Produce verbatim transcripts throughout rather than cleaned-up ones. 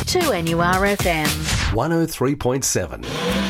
two N U R F M. one oh three point seven.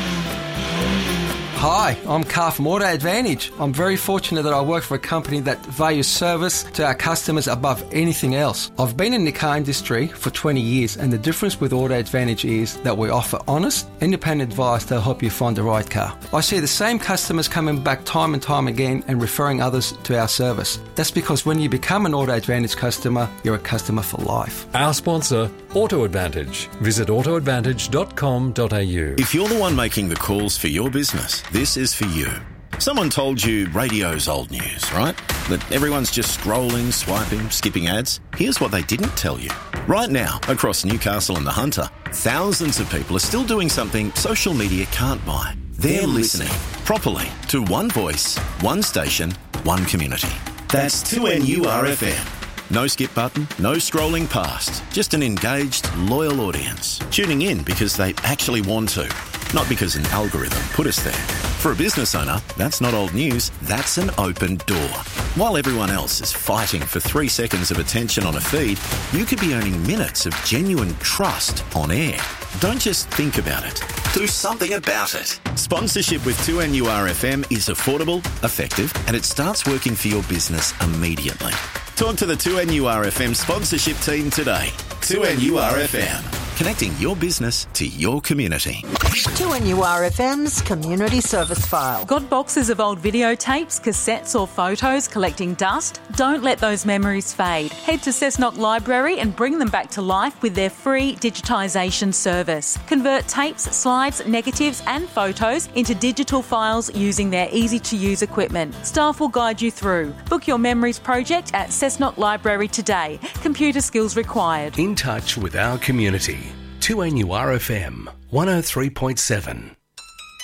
Hi, I'm Carl from Auto Advantage. I'm very fortunate that I work for a company that values service to our customers above anything else. I've been in the car industry for twenty years, and the difference with Auto Advantage is that we offer honest, independent advice to help you find the right car. I see the same customers coming back time and time again and referring others to our service. That's because when you become an Auto Advantage customer, you're a customer for life. Our sponsor, Auto Advantage. Visit auto advantage dot com dot a u. If you're the one making the calls for your business, this is for you. Someone told you radio's old news, right? That everyone's just scrolling, swiping, skipping ads. Here's what they didn't tell you. Right now, across Newcastle and the Hunter, thousands of people are still doing something social media can't buy. They're listening properly to one voice, one station, one community. That's two N U R F M. No skip button, no scrolling past. Just an engaged, loyal audience. Tuning in because they actually want to, not because an algorithm put us there. For a business owner, that's not old news, that's an open door. While everyone else is fighting for three seconds of attention on a feed, you could be earning minutes of genuine trust on air. Don't just think about it. Do something about it. Sponsorship with two N U R F M is affordable, effective, and it starts working for your business immediately. Talk to the two N U R F M sponsorship team today. two N U R F M, connecting your business to your community. two N U R F M's Community Service File. Got boxes of old videotapes, cassettes or photos collecting dust? Don't let those memories fade. Head to Cessnock Library and bring them back to life with their free digitisation service. Convert tapes, slides, negatives and photos into digital files using their easy-to-use equipment. Staff will guide you through. Book your memories project at Cessnock Library today. Computer skills required. In touch with our community. two N U R F M, one oh three point seven.